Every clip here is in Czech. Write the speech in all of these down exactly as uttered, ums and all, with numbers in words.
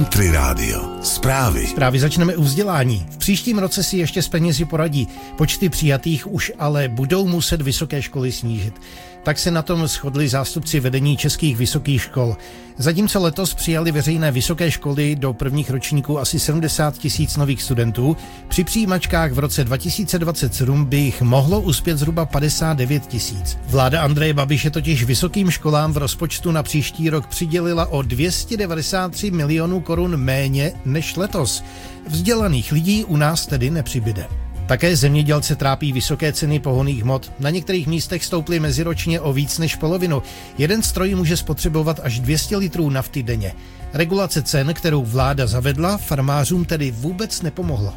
Country Radio. Zprávy. Zprávy začneme u vzdělání. V příštím roce si ještě s penězi poradí. Počty přijatých už ale budou muset vysoké školy snížit. Tak se na tom shodli zástupci vedení českých vysokých škol. Zatímco letos přijali veřejné vysoké školy do prvních ročníků asi sedmdesát tisíc nových studentů, při přijímačkách v roce dva tisíce dvacet sedm by jich mohlo uspět zhruba padesát devět tisíc. Vláda Andreje Babiše totiž vysokým školám v rozpočtu na příští rok přidělila o dvě stě devadesát tři milionů korun méně než letos. Vzdělaných lidí u nás tedy nepřibyde. Také zemědělce trápí vysoké ceny pohonných hmot. Na některých místech stouply meziročně o víc než polovinu. Jeden stroj může spotřebovat až dvě stě litrů nafty denně. Regulace cen, kterou vláda zavedla, farmářům tedy vůbec nepomohla.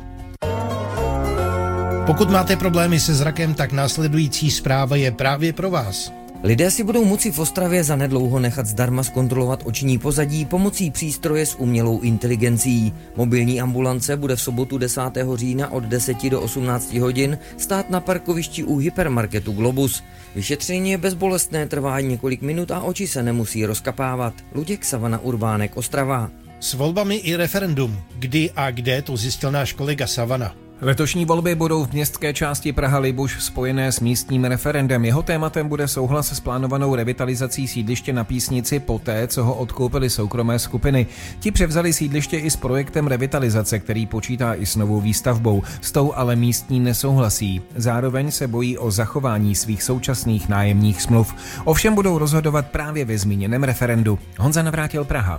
Pokud máte problémy se zrakem, tak následující zpráva je právě pro vás. Lidé si budou moci v Ostravě zanedlouho nechat zdarma zkontrolovat oční pozadí pomocí přístroje s umělou inteligencí. Mobilní ambulance bude v sobotu desátého října od deseti do osmnácti hodin stát na parkovišti u hypermarketu Globus. Vyšetření je bezbolestné, trvá několik minut a oči se nemusí rozkapávat. Luděk Savana, Urbánek, Ostrava. S volbami i referendum. Kdy a kde, to zjistil náš kolega Savana. Letošní volby budou v městské části Praha-Libuš spojené s místním referendem. Jeho tématem bude souhlas s plánovanou revitalizací sídliště na Písnici poté, co ho odkoupily soukromé skupiny. Ti převzali sídliště i s projektem revitalizace, který počítá i s novou výstavbou. S tou ale místní nesouhlasí. Zároveň se bojí o zachování svých současných nájemních smluv. Ovšem budou rozhodovat právě ve zmíněném referendu. Honza Navrátil, Praha.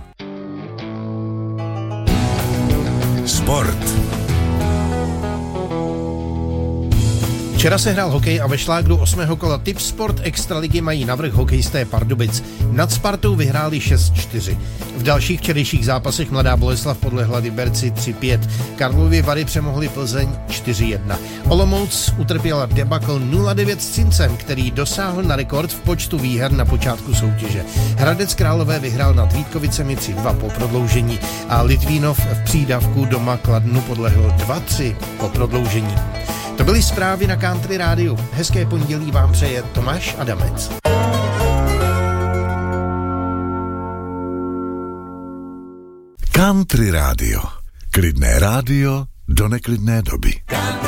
Sport. Včera se hrál hokej a ve šlágru osmého kola Tipsport Extraligy mají navrch hokejisté Pardubic. Nad Spartou vyhráli šest čtyři. V dalších včerejších zápasech Mladá Boleslav podlehla Liberci tři pět. Karlovy Vary přemohli Plzeň čtyři jedna. Olomouc utrpěla debakl nula devět s Cincem, který dosáhl na rekord v počtu výher na počátku soutěže. Hradec Králové vyhrál nad Vítkovicemi tři dva po prodloužení a Litvínov v přídavku doma Kladnu podlehl dva tři po prodloužení. To byly zprávy na Country Rádiu. Hezké pondělí vám přeje Tomáš Adamec. Country Radio. Klidné rádio do neklidné doby.